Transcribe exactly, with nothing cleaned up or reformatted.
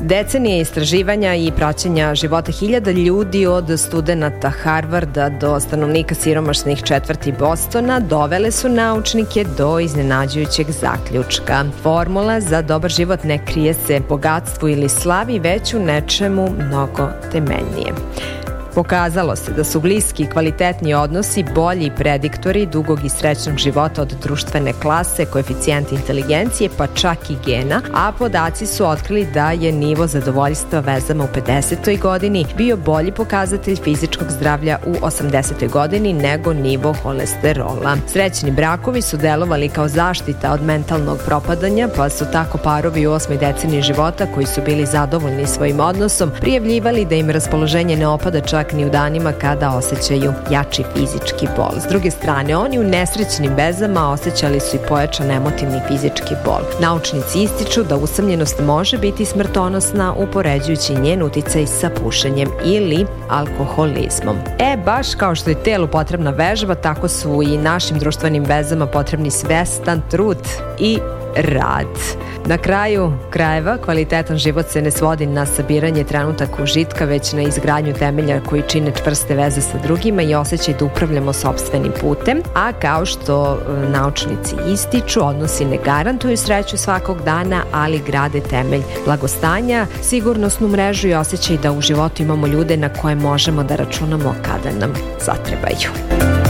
Decenije istraživanja i praćenja života hiljada ljudi od studenata Harvarda do stanovnika siromašnih četvrti Bostona dovele su naučnike do iznenađujućeg zaključka. Formula za dobar život ne krije se bogatstvu ili slavi, već u nečemu mnogo temeljnije. Pokazalo se da su bliski i kvalitetni odnosi bolji prediktori dugog i srećnog života od društvene klase, koeficijenta inteligencije, pa čak i gena, a podaci su otkrili da je nivo zadovoljstva vezama u pedesetoj godini bio bolji pokazatelj fizičkog zdravlja u osamdesetoj godini nego nivo holesterola. Srećni brakovi su delovali kao zaštita od mentalnog propadanja, pa su tako parovi u osmoj deceniji života koji su bili zadovoljni svojim odnosom prijavljivali da im raspoloženje ne opada čak ni u danima kada osjećaju jači fizički bol. S druge strane, oni u nesrećnim vezama osjećali su i pojačan emotivni fizički bol. Naučnici ističu da usamljenost može biti smrtonosna upoređujući njen uticaj sa pušenjem ili alkoholizmom. E, baš kao što je telu potrebna vežba, tako su i našim društvenim vezama potrebni svestan trud i rad. Na kraju krajeva, kvalitetan život se ne svodi na sabiranje trenutaka užitka, već na izgradnju temelja koji čine čvrste veze sa drugima i osjećaj da upravljamo sopstvenim putem, a kao što naučnici ističu, odnosi ne garantuju sreću svakog dana, ali grade temelj blagostanja, sigurnosnu mrežu i osjećaj da u životu imamo ljude na koje možemo da računamo kada nam zatrebaju.